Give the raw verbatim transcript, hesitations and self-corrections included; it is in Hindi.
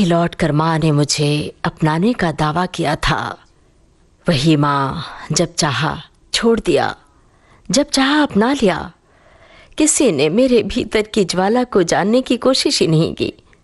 लौटकर माँ ने मुझे अपनाने का दावा किया था, वही माँ जब चाहा छोड़ दिया, जब चाहा अपना लिया। किसी ने मेरे भीतर की ज्वाला को जानने की कोशिश ही नहीं की।